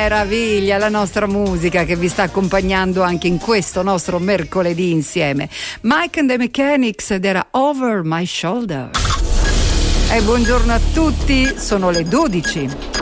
meraviglia, la nostra musica che vi sta accompagnando anche in questo nostro mercoledì insieme. Mike and the Mechanics ed era Over My Shoulder. E buongiorno a tutti, sono le 12.